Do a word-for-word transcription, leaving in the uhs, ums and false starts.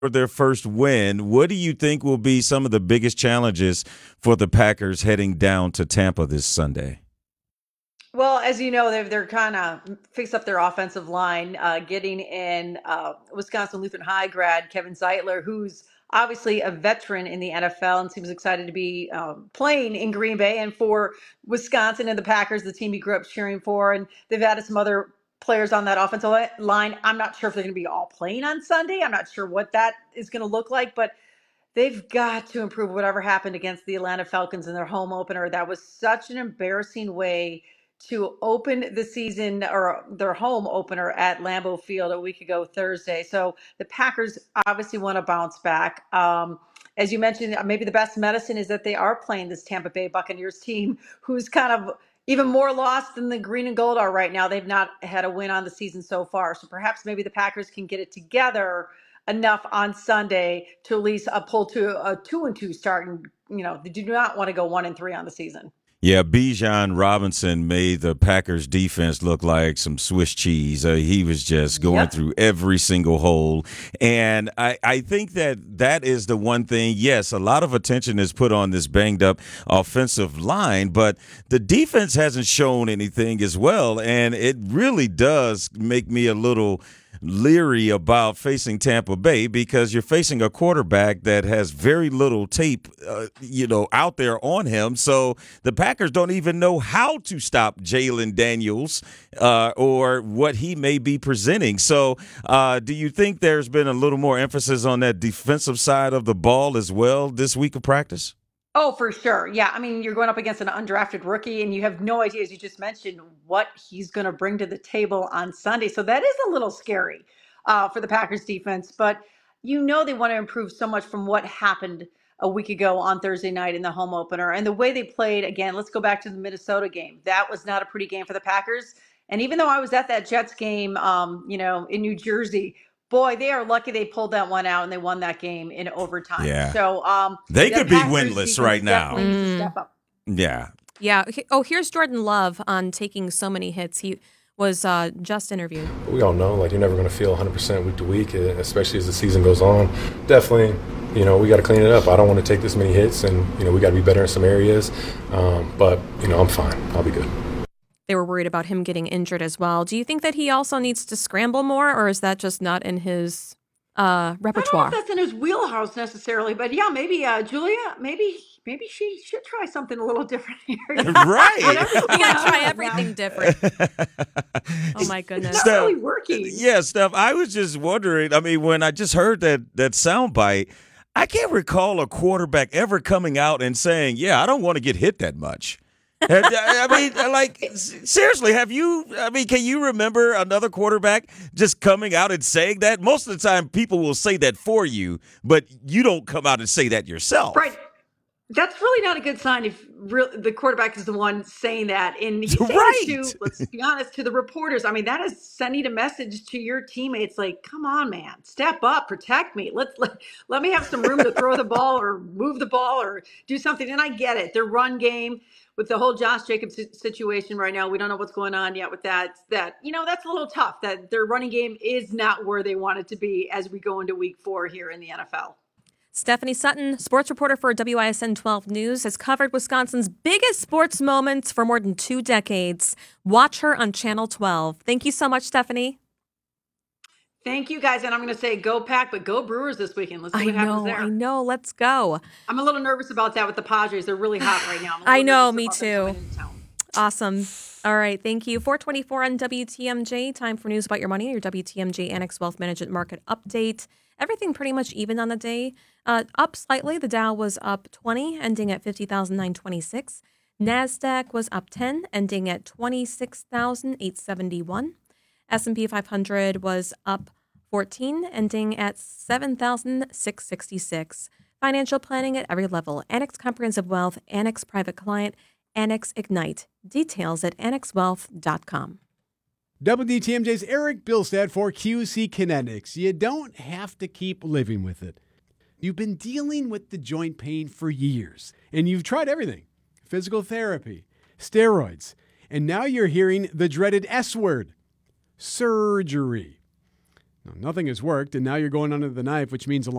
for their first win. What do you think will be some of the biggest challenges for the Packers heading down to Tampa this Sunday? Well, as you know, they're they're kind of fix up their offensive line, uh, getting in uh, Wisconsin Lutheran High grad Kevin Zeitler, who's obviously a veteran in the N F L and seems excited to be um, playing in Green Bay and for Wisconsin and the Packers, the team he grew up cheering for. And they've added some other players on that offensive li- line. I'm not sure if they're going to be all playing on Sunday. I'm not sure what that is going to look like, but they've got to improve whatever happened against the Atlanta Falcons in their home opener. That was such an embarrassing way to open the season or their home opener at Lambeau Field a week ago Thursday. So the Packers obviously want to bounce back. Um, as you mentioned, maybe the best medicine is that they are playing this Tampa Bay Buccaneers team, who's kind of even more lost than the green and gold are right now. They've not had a win on the season so far. So perhaps maybe the Packers can get it together enough on Sunday to at least uh, pull to a two and two start. And, you know, they do not want to go one and three on the season. Yeah, Bijan Robinson made the Packers defense look like some Swiss cheese. Uh, he was just going Yep. through every single hole. And I, I think that that is the one thing. Yes, a lot of attention is put on this banged up offensive line, but the defense hasn't shown anything as well. And it really does make me a little leery about facing Tampa Bay because you're facing a quarterback that has very little tape, uh, you know, out there on him. So the Packers don't even know how to stop Jalen Daniels uh, or what he may be presenting. So uh, do you think there's been a little more emphasis on that defensive side of the ball as well this week of practice? Oh, for sure. Yeah. I mean, you're going up against an undrafted rookie, and you have no idea, as you just mentioned, what he's going to bring to the table on Sunday. So that is a little scary uh, for the Packers defense. But you know they want to improve so much from what happened a week ago on Thursday night in the home opener. And the way they played, again, let's go back to the Minnesota game. That was not a pretty game for the Packers. And even though I was at that Jets game, um, you know, in New Jersey, boy, they are lucky they pulled that one out and they won that game in overtime. Yeah. So um, They the could be Packers winless defense right now. definitely needs to step up. Yeah. Yeah. He- Oh, here's Jordan Love on taking so many hits. He was uh, just interviewed. We all know, like, you're never going to feel one hundred percent week to week, especially as the season goes on. Definitely, you know, we got to clean it up. I don't want to take this many hits, and, you know, we got to be better in some areas. Um, but, you know, I'm fine. I'll be good. They were worried about him getting injured as well. Do you think that he also needs to scramble more, or is that just not in his uh, repertoire? I don't know if that's in his wheelhouse necessarily, but yeah, maybe uh, Julia, maybe maybe she should try something a little different here. Right. Whatever's You going gotta on try right everything now, different. Oh my goodness. it's not really working. Yeah, Steph, I was just wondering. I mean, when I just heard that that sound bite, I can't recall a quarterback ever coming out and saying, "Yeah, I don't want to get hit that much." I mean, like, seriously, have you, I mean, can you remember another quarterback just coming out and saying that? Most of the time, people will say that for you, but you don't come out and say that yourself. Right. That's really not a good sign if real, the quarterback is the one saying that. And he's saying Right. it to, let's be honest, to the reporters. I mean, that is sending a message to your teammates like, come on, man, step up, protect me. Let's let, let me have some room to throw the ball or move the ball or do something. And I get it. Their run game with the whole Josh Jacobs si- situation right now, we don't know what's going on yet with that. That, you know, that's a little tough that their running game is not where they want it to be as we go into week four here in the N F L. Stephanie Sutton, sports reporter for W I S N twelve News, has covered Wisconsin's biggest sports moments for more than two decades. Watch her on Channel twelve. Thank you so much, Stephanie. Thank you, guys. And I'm going to say go Pack, but go Brewers this weekend. Let's see I what happens know, there. I know. Let's go. I'm a little nervous about that with the Padres. They're really hot right now. I'm a I little know, nervous me about them too. coming into town. Awesome. All right, thank you. four twenty-four on W T M J. Time for news about your money, your W T M J Annex Wealth Management Market Update. Everything pretty much even on the day. Uh, up slightly. The Dow was up twenty, ending at fifty thousand nine hundred twenty-six. NASDAQ was up ten, ending at twenty-six thousand eight hundred seventy-one. S and P five hundred was up fourteen, ending at seven thousand six hundred sixty-six. Financial planning at every level. Annex Comprehensive Wealth, Annex Private Client, Annex Ignite. Details at annex wealth dot com. W T M J's Eric Bilstad for Q C Kinetics. You don't have to keep living with it. You've been dealing with the joint pain for years, and you've tried everything. Physical therapy, steroids, and now you're hearing the dreaded S word, surgery. Now, nothing has worked, and now you're going under the knife, which means a